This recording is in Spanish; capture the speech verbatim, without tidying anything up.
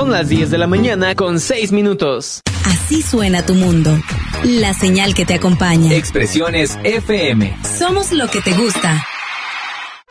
Son las diez de la mañana con seis minutos. Así suena tu mundo. La señal que te acompaña. Expresiones F M. Somos lo que te gusta.